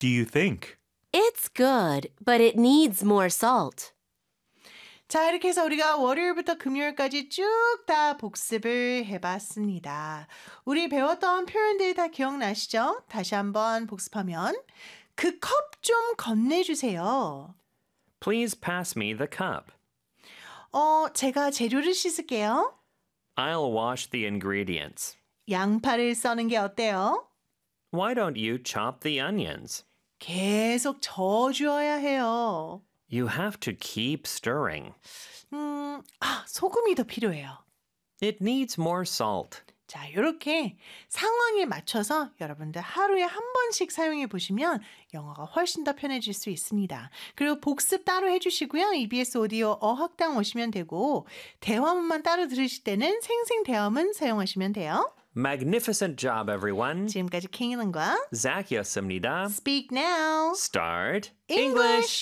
do you think? It's good, but it needs more salt. 자, 이렇게 해서 우리가 월요일부터 금요일까지 쭉 다 복습을 해봤습니다. 우리 배웠던 표현들 다 기억나시죠? 다시 한번 복습하면 그 컵 좀 건네주세요. Please pass me the cup. 제가 재료를 씻을게요. I'll wash the ingredients. 양파를 써는 게 어때요? Why don't you chop the onions? 계속 저어줘야 해요. You have to keep stirring. 소금이 더 필요해요. It needs more salt. 자, 이렇게 상황에 맞춰서 여러분들 하루에 한 번씩 사용해 보시면 영어가 훨씬 더 편해질 수 있습니다. 그리고 복습 따로 해주시고요. EBS 오디오 어학당 오시면 되고 대화문만 따로 들으실 때는 생생대화문 사용하시면 돼요. Magnificent job, everyone. 지금까지 킹일런과 Zak였습니다. Speak Now. Start English.